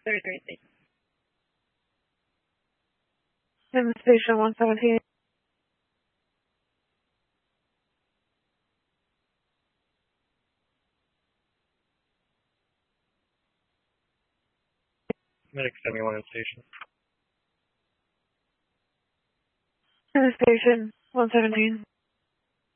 33, thank you. Station 117. Medic 71 in station. Station 117.